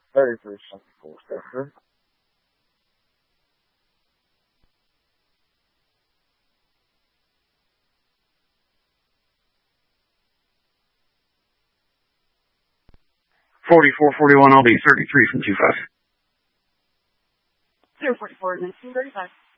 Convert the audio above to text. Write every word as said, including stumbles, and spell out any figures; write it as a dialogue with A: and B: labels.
A: thirty-three seventy-four, sir.
B: Forty-four forty-one, I'll be thirty-three from two five.
C: Zero forty-four, nineteen thirty-five.